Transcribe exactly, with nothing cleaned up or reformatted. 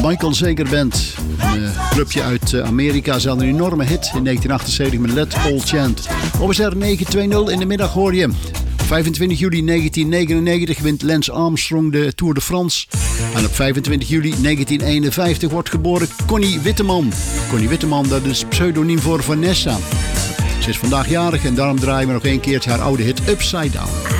Michael Zager Band. Een uh, clubje uit uh, Amerika. Ze hadden een enorme hit in negentien achtenzeventig met Let All Chant. Op S R negen twintig in de middag hoor je. vijfentwintig juli negentien negenennegentig wint Lance Armstrong de Tour de France. En op vijfentwintig juli negentien eenenvijftig wordt geboren Connie Witteman. Connie Witteman, dat is pseudoniem voor Vanessa. Ze is vandaag jarig en daarom draaien we nog een keertje haar oude hit Upside Down.